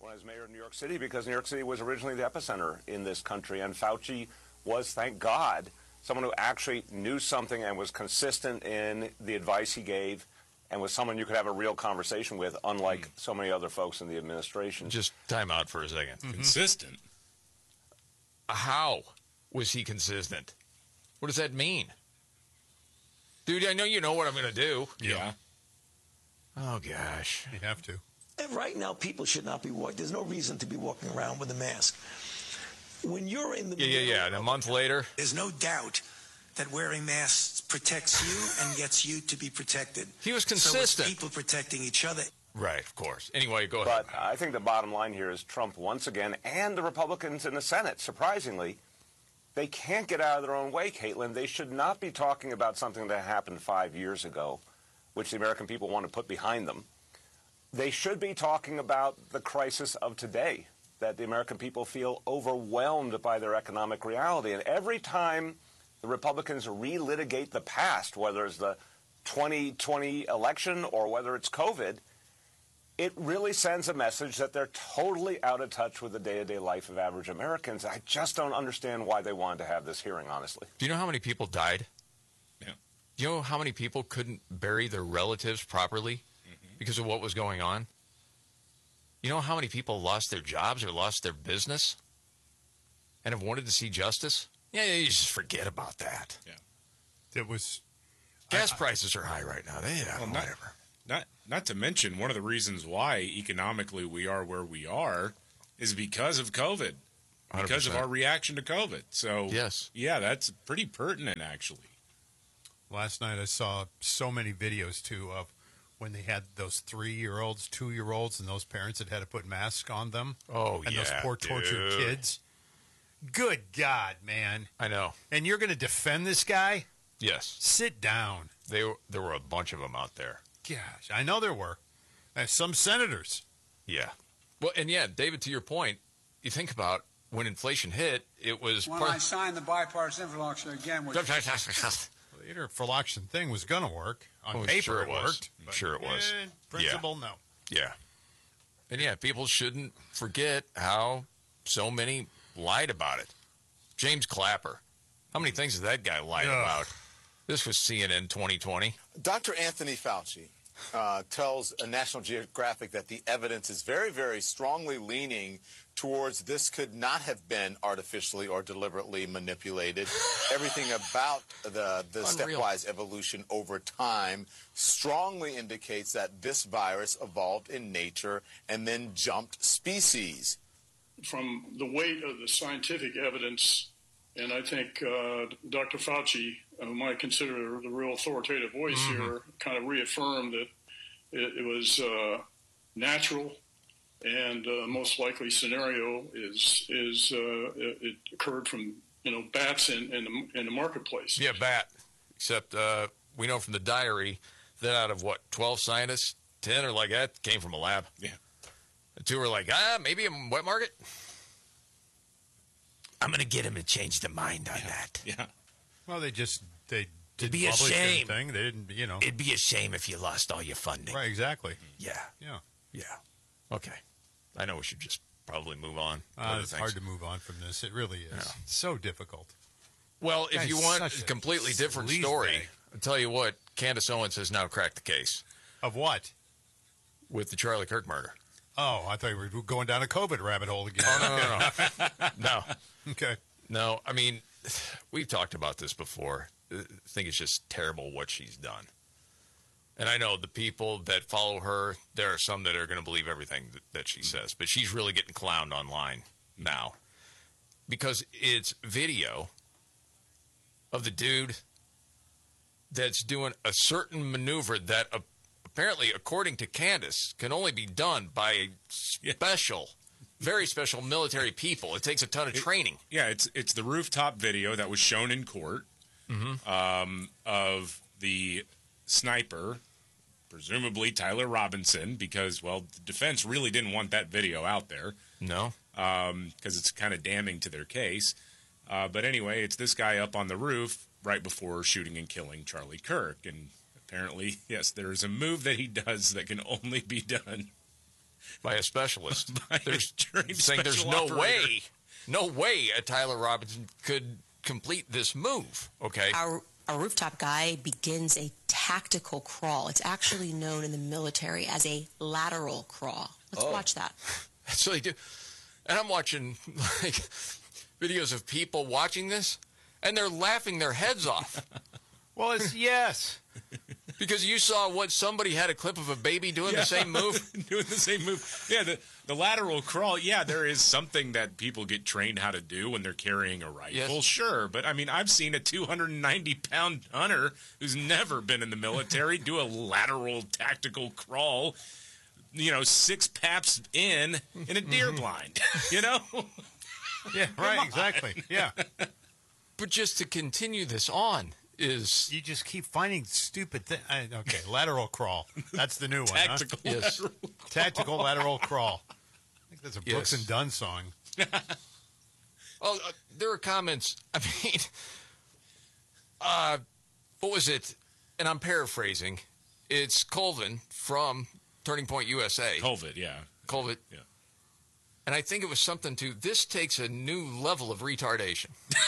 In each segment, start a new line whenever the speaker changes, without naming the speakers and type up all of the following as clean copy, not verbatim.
when I was mayor of New York City, because New York City was originally the epicenter in this country, and Fauci was, thank God, someone who actually knew something and was consistent in the advice he gave, and was someone you could have a real conversation with, unlike so many other folks in the administration.
Just time out for a second.
Consistent?
How was he consistent? What does that mean? Dude, I know you know what I'm going to do.
Yeah.
Oh, gosh.
You have to.
And right now, people should not be walking. There's no reason to be walking around with a mask. When you're in the
Yeah. And a month later?
There's no doubt that wearing masks protects you and gets you to be protected.
He was consistent.
So it's people protecting each other.
Right, of course. Anyway, go ahead.
But I think the bottom line here is Trump, once again, and the Republicans in the Senate, surprisingly, they can't get out of their own way, Caitlin. They should not be talking about something that happened 5 years ago, which the American people want to put behind them. They should be talking about the crisis of today, that the American people feel overwhelmed by their economic reality. And every time the Republicans relitigate the past, whether it's the 2020 election or whether it's COVID, it really sends a message that they're totally out of touch with the day-to-day life of average Americans. I just don't understand why they wanted to have this hearing, honestly.
Do you know how many people died?
Yeah.
Do you know how many people couldn't bury their relatives properly because of what was going on? You know how many people lost their jobs or lost their business and have wanted to see justice? Yeah, you just forget about that.
Yeah.
It was...
Gas prices are high right now. Whatever.
Not to mention, one of the reasons why economically we are where we are is because of COVID, because
100%.
of our reaction to COVID. So,
yes.
Yeah, that's pretty pertinent, actually.
Last night I saw so many videos, too, of when they had those 3-year-olds, 2-year-olds, and those parents that had to put masks on them.
Oh,
and
yeah,
those poor tortured kids. Good God, man.
I know.
And you're going to defend this guy?
Yes.
Sit down.
There were a bunch of them out there.
Gosh, I know there were. Some senators.
Yeah. Well, and yeah, David, to your point, you think about when inflation hit, it was...
When I signed the bipartisan infrastructure again...
The interfloxacin thing was going to work. On paper,
sure
it worked.
I'm sure it was.
In principle, no.
Yeah. And yeah, people shouldn't forget how so many lied about it. James Clapper. How many things has that guy lied about? This was CNN 2020.
Dr. Anthony Fauci tells National Geographic that the evidence is very, very strongly leaning towards this could not have been artificially or deliberately manipulated. Everything about the stepwise evolution over time strongly indicates that this virus evolved in nature and then jumped species.
From the weight of the scientific evidence, and I think Dr. Fauci, whom I consider the real authoritative voice here, kind of reaffirmed that it was natural, and most likely scenario is it occurred from bats in the marketplace.
Yeah, bat. Except we know from the diary that out of 12 scientists, 10 or like that came from a lab.
Yeah.
The 2 were like, maybe a wet market. I'm going to get him to change their mind on that.
Yeah.
Well, they didn't
be a
publish
shame.
anything. They didn't,
It'd be a shame if you lost all your funding.
Right, exactly.
Yeah.
Yeah.
Okay. I know we should just probably move on.
It's hard to move on from this. It really is.
Yeah.
It's so difficult.
Well, if
Guy's
you want
such
a
a
completely different
sleaze
story,
bag.
I'll tell you what, Candace Owens has now cracked the case.
Of what?
With the Charlie Kirk murder.
Oh, I thought you were going down a COVID rabbit hole again.
Oh, no. No.
Okay.
No, I mean, we've talked about this before. I think it's just terrible what she's done. And I know the people that follow her, there are some that are going to believe everything that she says. But she's really getting clowned online now. Because it's video of the dude that's doing a certain maneuver that apparently, according to Candace, can only be done by special, very special military people. It takes a ton of training.
Yeah, it's the rooftop video that was shown in court of the sniper, presumably Tyler Robinson, because, well, the defense really didn't want that video out there.
No.
Because it's kind of damning to their case. But anyway, it's this guy up on the roof right before shooting and killing Charlie Kirk. And apparently, yes, there is a move that he does that can only be done
by a specialist.
By a
There's
trained
saying there's
special
no
operator.
way a Tyler Robinson could complete this move. Okay.
Our rooftop guy begins a tactical crawl. It's actually known in the military as a lateral crawl. Let's watch that.
That's what they do. And I'm watching like videos of people watching this, and they're laughing their heads off.
Well, it's yes.
Because you saw what somebody had a clip of a baby doing the same move.
Doing the same move. Yeah, the lateral crawl. Yeah, there is something that people get trained how to do when they're carrying a rifle.
Yes.
Sure, but I mean, I've seen a 290-pound hunter who's never been in the military do a lateral tactical crawl. 6 paps in a deer blind.
Yeah, right, exactly. Yeah.
But just to continue this on is
You just keep finding stupid things. Okay, lateral crawl. That's the new one,
Tactical
Yes.
lateral crawl.
Tactical lateral crawl. I think that's a Brooks
Yes.
and Dunn song.
there are comments. I mean, what was it? And I'm paraphrasing. It's Colvin from Turning Point USA.
Colvin, yeah.
Colvin.
Yeah.
And I think it was something to, this takes a new level of retardation.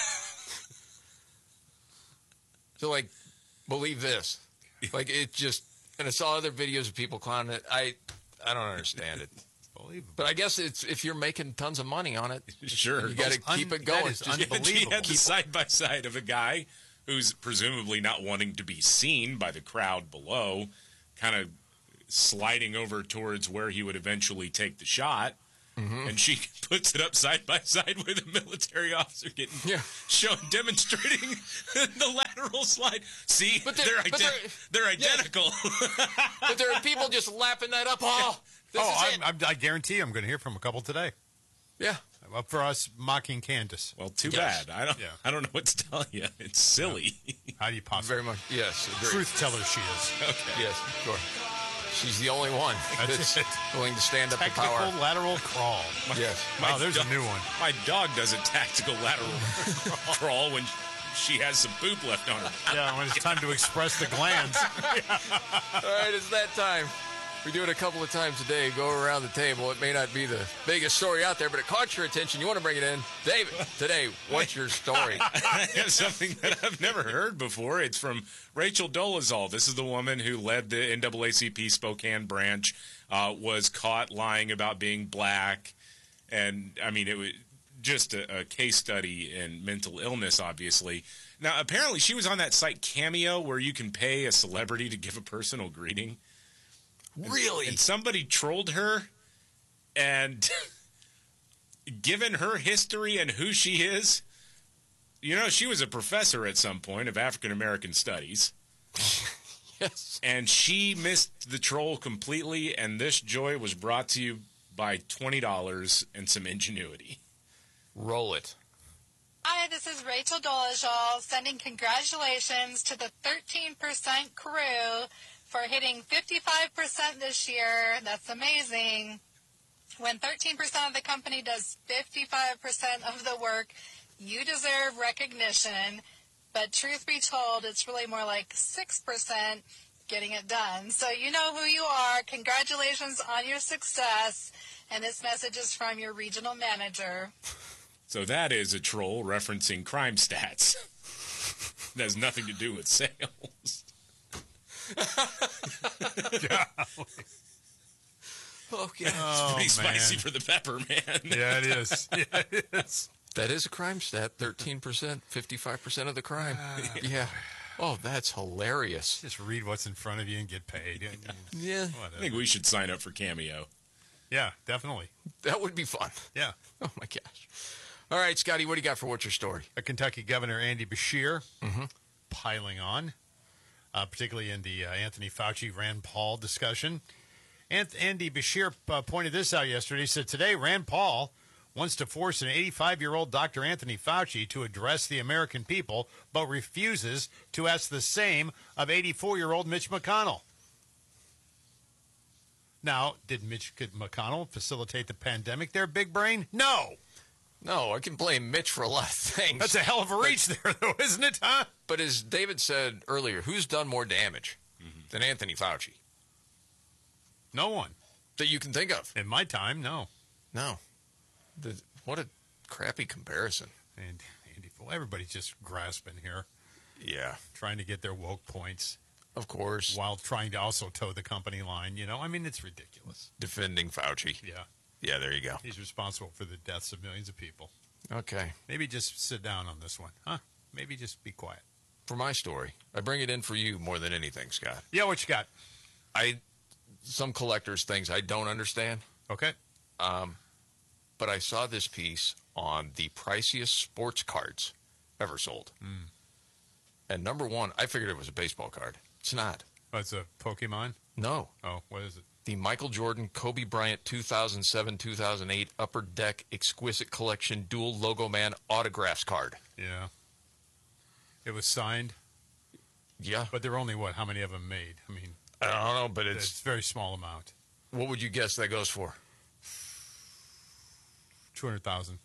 So, like, believe this. Like, it just, and I saw other videos of people clowning it. I don't understand it.
Unbelievable.
But I guess it's, if you're making tons of money on it,
Sure.
you got to keep it going.
That is
Just-
unbelievable.
He had the side-by-side of a guy who's presumably not wanting to be seen by the crowd below, kind of sliding over towards where he would eventually take the shot. And she puts it up side by side with a military officer demonstrating the lateral slide. See,
But
they're
they're
identical.
But there are people just lapping that up. Oh, this is it.
I guarantee I'm going to hear from a couple today.
Yeah.
Up for us mocking Candace.
Well, too
Yes.
bad. I don't know what to tell you. It's silly.
How do you possibly?
Very much. Yes. Agreed.
Truth teller she is.
Okay.
Yes, sure. She's the only one
That's
that's
it.
willing to stand up to
Technical
power.
lateral crawl.
Yes.
Wow, there's a new one.
My dog does a tactical lateral crawl when she has some poop left on her.
Yeah, when it's time to express the glands.
All right, it's that time. We do it a couple of times a day. Go around the table. It may not be the biggest story out there, but it caught your attention. You want to bring it in. David, today, what's your story?
I have something that I've never heard before. It's from Rachel Dolezal. This is the woman who led the NAACP Spokane branch, was caught lying about being black. And, I mean, it was just a case study in mental illness, obviously. Now, apparently she was on that site Cameo where you can pay a celebrity to give a personal greeting.
Really?
And somebody trolled her, and given her history and who she is, she was a professor at some point of African American studies.
Yes.
And she missed the troll completely, and this joy was brought to you by $20 and some ingenuity.
Roll it.
Hi, this is Rachel Dolezal sending congratulations to the 13% crew for hitting 55% this year. That's amazing. When 13% of the company does 55% of the work, you deserve recognition. But truth be told, it's really more like 6% getting it done. So you know who you are. Congratulations on your success. And this message is from your regional manager.
So that is a troll referencing crime stats. It has nothing to do with sales.
Okay.
It's pretty spicy
man.
for the pepper, man.
Yeah, it is. Yeah, it is.
That is a crime stat. 13%, 55% of the crime. Yeah. Oh, that's hilarious.
Just read what's in front of you and get paid.
Yeah.
I think we should sign up for Cameo.
Yeah, definitely.
That would be fun.
Yeah.
Oh, my gosh. All right, Scotty, what do you got for What's Your Story?
A Kentucky Governor Andy Beshear piling on, particularly in the Anthony Fauci-Rand Paul discussion. Andy Beshear pointed this out yesterday. He said, today Rand Paul wants to force an 85-year-old Dr. Anthony Fauci to address the American people, but refuses to ask the same of 84-year-old Mitch McConnell. Now, did Mitch McConnell facilitate the pandemic there, big brain? No.
No, I can blame Mitch for a lot of things.
That's a hell of a reach there, though, isn't it, huh?
But as David said earlier, who's done more damage than Anthony Fauci?
No one.
that you can think of.
In my time, no.
No. What a crappy comparison.
And Andy, well, everybody's just grasping here,
Yeah.
trying to get their woke points
Of course.
while trying to also toe the company line. I mean, it's ridiculous.
Defending Fauci.
Yeah.
Yeah, there you go.
He's responsible for the deaths of millions of people.
Okay.
Maybe just sit down on this one, huh? Maybe just be quiet.
For my story, I bring it in for you more than anything, Scott.
Yeah, what you got?
Some collectors' things I don't understand.
Okay.
But I saw this piece on the priciest sports cards ever sold. And number one, I figured it was a baseball card. It's not.
Oh, it's a Pokemon?
No.
Oh, what is it?
The Michael Jordan, Kobe Bryant 2007-2008 Upper Deck Exquisite Collection Dual Logo Man Autographs card.
Yeah. It was signed,
Yeah.
but there were only, how many of them made? I mean,
I don't know, but
it's a very small amount.
What would you guess that goes for?
200,000.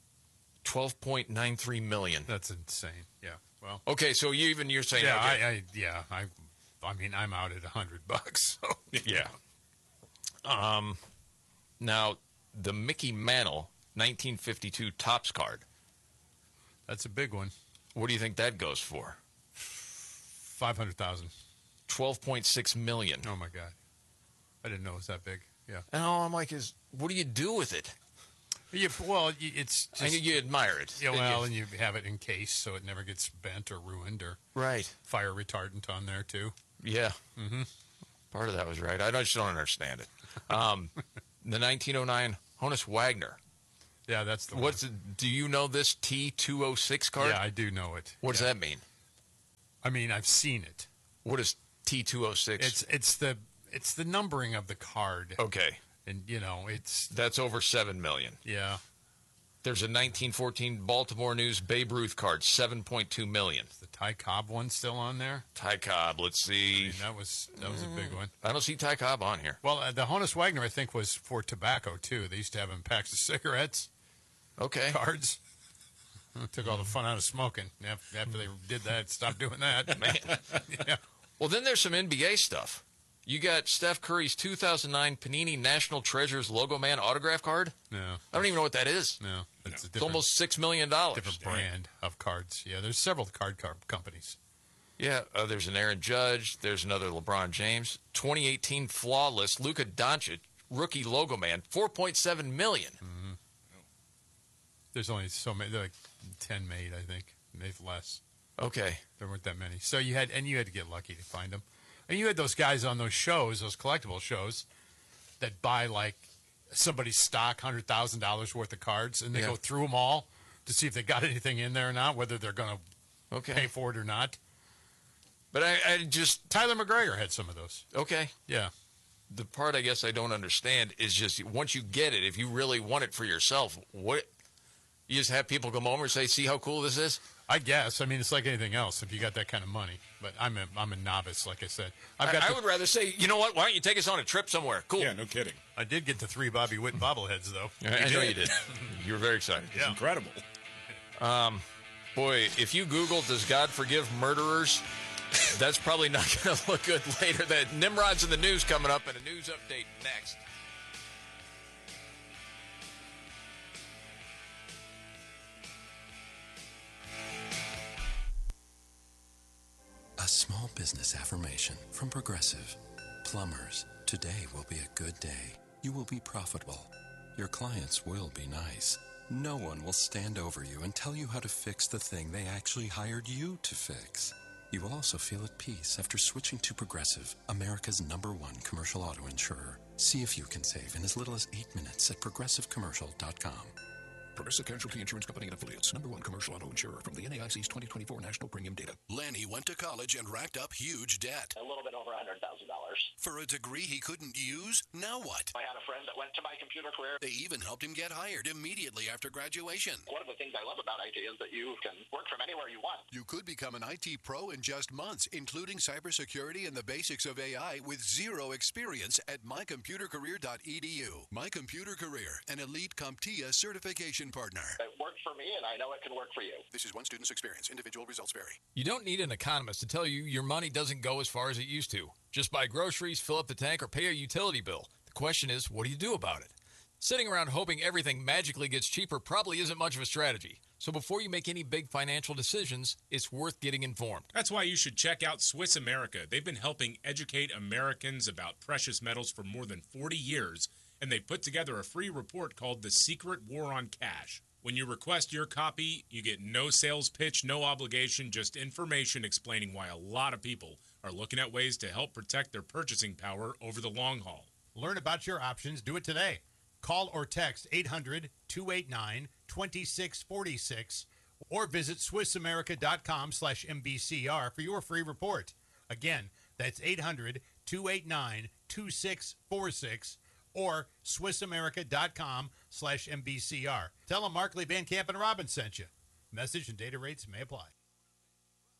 $12.93 million.
That's insane. Yeah. Well.
Okay, so you're saying
Yeah.
okay.
I mean, I'm out at $100. So.
Yeah. Now, the Mickey Mantle 1952 Topps card.
That's a big one.
What do you think that goes for?
500,000.
$12.6 million.
Oh my God. I didn't know it was that big. Yeah.
And all I'm like is, what do you do with it?
It's just,
And you admire it.
Yeah, well, and you have it encased so it never gets bent or ruined, or
Right.
fire retardant on there too.
Yeah.
Mm-hmm.
Part of that was right. I just don't understand it. The 1909 Honus Wagner.
Yeah, that's the one.
Do you know this T206 card?
Yeah, I do know it.
What does that mean?
I mean, I've seen it.
What is T206?
It's the numbering of the card.
Okay.
And
that's over $7 million.
Yeah.
There's a 1914 Baltimore News Babe Ruth card, $7.2 million.
Is the Ty Cobb one still on there?
Ty Cobb, let's see.
I mean, that was a big one.
I don't see Ty Cobb on here.
Well, the Honus Wagner, I think, was for tobacco too. They used to have in packs of cigarettes.
Okay.
Cards. Took all the fun out of smoking. After they did that, stopped doing that.
Man.
Yeah.
Well, then there's some NBA stuff. You got Steph Curry's 2009 Panini National Treasures Logo Man autograph card.
No.
I don't even know what that is.
No.
It's almost $6 million.
Different brand of cards. Yeah, there's several card companies.
Yeah, there's an Aaron Judge. There's another LeBron James. 2018 Flawless Luka Doncic Rookie Logo Man, $4.7 million.
Mm-hmm. There's only so many. Like 10 made, I think. Maybe less.
Okay.
There weren't that many. So you had to get lucky to find them. And you had those guys on those shows, those collectible shows, that buy like somebody's stock, $100,000 worth of cards, and they go through them all to see if they got anything in there or not, whether they're going to pay for it or not.
But I just...
Tyler McGregor had some of those.
Okay.
Yeah.
The part I guess I don't understand is just once you get it, if you really want it for yourself, what... You just have people come over and say, see how cool this is?
I guess. I mean, it's like anything else if you got that kind of money. But I'm a novice, like I said.
I would rather say, you know what? Why don't you take us on a trip somewhere? Cool.
Yeah, no kidding.
I did get the 3 Bobby Witt bobbleheads, though.
I know you did. You were very excited.
It's incredible.
Boy, if you Google, does God forgive murderers? That's probably not going to look good later. That Nimrod's in the news coming up, and a news update next.
A small business affirmation from Progressive. Plumbers, today will be a good day. You will be profitable. Your clients will be nice. No one will stand over you and tell you how to fix the thing they actually hired you to fix. You will also feel at peace after switching to Progressive, America's #1 commercial auto insurer. See if you can save in as little as 8 minutes at progressivecommercial.com.
Progressive Casualty Insurance Company and Affiliates. #1 commercial auto insurer from the NAIC's 2024 National Premium Data.
Lenny went to college and racked up huge debt.
A little bit over $100,000.
For a degree he couldn't use? Now what?
I had a friend that went to My Computer Career.
They even helped him get hired immediately after graduation.
One of the things I love about IT is that you can work from anywhere you want.
You could become an IT pro in just months, including cybersecurity and the basics of AI with zero experience at mycomputercareer.edu. My Computer Career, an elite CompTIA certification partner.
It worked for me, and I know it can work for you.
This is one student's experience. Individual results vary.
You don't need an economist to tell you your money doesn't go as far as it used to. Just buy groceries, fill up the tank, or pay a utility bill.
The question is, what do you do about it? Sitting around hoping everything magically gets cheaper probably isn't much of a strategy. So before you make any big financial decisions, it's worth getting informed.
That's why you should check out Swiss America. They've been helping educate Americans about precious metals for more than 40 years, and they put together a free report called The Secret War on Cash. When you request your copy, you get no sales pitch, no obligation, just information explaining why a lot of people are looking at ways to help protect their purchasing power over the long haul.
Learn about your options. Do it today. Call or text 800-289-2646 or visit SwissAmerica.com/MBCR for your free report. Again, that's 800-289-2646 or SwissAmerica.com/MBCR. Tell them Markley, Van Camp, and Robbins sent you. Message and data rates may apply.